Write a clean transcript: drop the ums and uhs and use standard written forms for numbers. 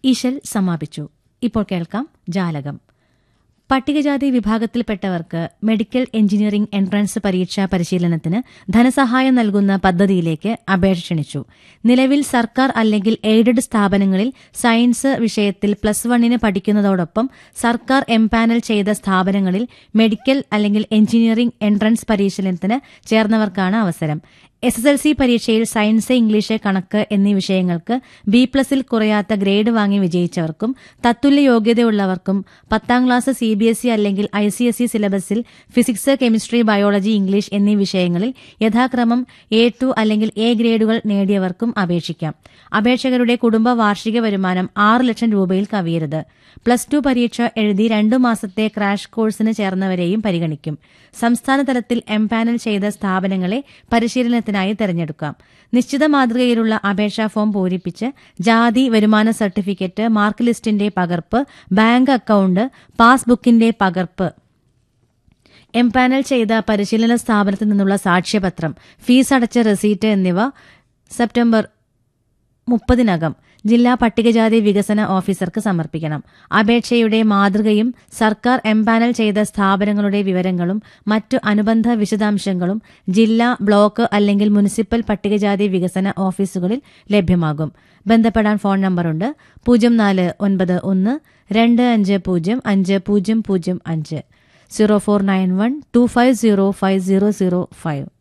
ഇശൽ സമാപിച്ചു. ഇപ്പോൾ കേൾക്കാം ജാലകം. പട്ടികജാതി വിഭാഗത്തിൽപ്പെട്ടവർക്ക് മെഡിക്കൽ എഞ്ചിനീയറിംഗ് എൻട്രൻസ് പരീക്ഷാ പരിശീലനത്തിന് ധനസഹായം നൽകുന്ന പദ്ധതിയിലേക്ക് അപേക്ഷ ക്ഷണിച്ചു. നിലവിൽ സർക്കാർ അല്ലെങ്കിൽ എയ്ഡഡ് സ്ഥാപനങ്ങളിൽ സയൻസ് വിഷയത്തിൽ +1 പഠിക്കുന്നതോടൊപ്പം സർക്കാർ എംപാനൽ ചെയ്ത സ്ഥാപനങ്ങളിൽ മെഡിക്കൽ അല്ലെങ്കിൽ എഞ്ചിനീയറിംഗ് എൻട്രൻസ് പരിശീലനത്തിന് ചേർന്നവർക്കാണ് അവസരം. SSLC പരീക്ഷയിൽ സയൻസ്, ഇംഗ്ലീഷ്, കണക്ക് എന്നീ വിഷയങ്ങൾക്ക് B+ൽ കുറയാത്ത ഗ്രേഡ് വാങ്ങി വിജയിച്ചവർക്കും തത്തുല്യ യോഗ്യതയുള്ളവർക്കും 10ാം ക്ലാസ് CBSE അല്ലെങ്കിൽ ICSE സിലബസിൽ ഫിസിക്സ്, കെമിസ്ട്രി, ബയോളജി, ഇംഗ്ലീഷ് എന്നീ വിഷയങ്ങളിൽ യഥാക്രമം A2 അല്ലെങ്കിൽ A ഗ്രേഡുകൾ നേടിയവർക്കും അപേക്ഷിക്കാം. അപേക്ഷകരുടെ കുടുംബ വാർഷിക വരുമാനം 6 ലക്ഷം രൂപയിൽ കവിയരുത്. +2 പരീക്ഷ എഴുതി 2 മാസത്തെ ക്രാഷ് കോഴ്സിന് ചേർന്നവരെയും പരിഗണിക്കും. സംസ്ഥാന തലത്തിൽ എംപാനൽ ചെയ്ത സ്ഥാപനങ്ങളെ പരിശീലനത്തിനായി തെരഞ്ഞെടുക്കാം. നിശ്ചിത മാതൃകയിലുള്ള അപേക്ഷാ ഫോം പൂരിപ്പിച്ച് ജാതി, വരുമാന സർട്ടിഫിക്കറ്റ്, മാർക്ക് ലിസ്റ്റിന്റെ പകർപ്പ്, ബാങ്ക് അക്കൌണ്ട്, പാസ്ബുക്കിന്റെ പകർപ്പ്, എംപാനൽ ചെയ്ത പരിശീലന സ്ഥാപനത്തിൽ നിന്നുള്ള സാക്ഷ്യപത്രം, ഫീസ് അടച്ച റെസീറ്റ് എന്നിവ സെപ്റ്റംബർ 30 ജില്ലാ പട്ടികജാതി വികസന ഓഫീസർക്ക് സമർപ്പിക്കണം. അപേക്ഷയുടെ മാതൃകയും സർക്കാർ എംപാനൽ ചെയ്ത സ്ഥാപനങ്ങളുടെ വിവരങ്ങളും മറ്റു അനുബന്ധ വിശദാംശങ്ങളും ജില്ലാ, ബ്ലോക്ക് അല്ലെങ്കിൽ മുനിസിപ്പൽ പട്ടികജാതി വികസന ഓഫീസുകളിൽ ലഭ്യമാകും. ബന്ധപ്പെടാൻ ഫോൺ നമ്പറുണ്ട്: 0491 250 5005, 0491 2505005.